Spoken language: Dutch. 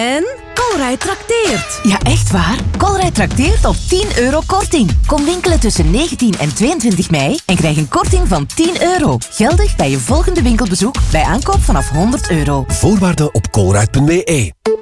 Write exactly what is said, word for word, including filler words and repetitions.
En Colruyt trakteert. Ja, echt waar? Colruyt trakteert op tien euro korting. Kom winkelen tussen negentien en tweeëntwintig mei en krijg een korting van tien euro. Geldig bij je volgende winkelbezoek bij aankoop vanaf honderd euro. Voorwaarden op colruyt punt be.